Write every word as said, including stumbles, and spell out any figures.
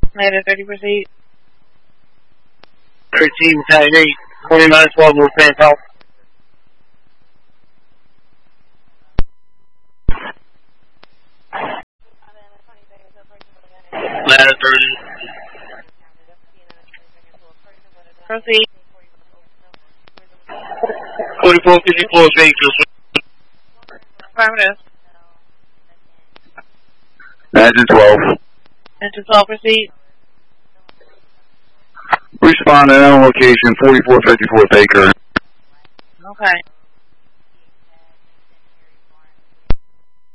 Ladder thirty, proceed. thirteen, Battalion eight, twenty-nine twelve, North Van Pelt. Ladder thirty. Proceed. forty-four fifty-four, vehicles. Affirmative. Engine twelve. Engine twelve, proceed. Responding on location forty-four fifty-four Baker. Okay.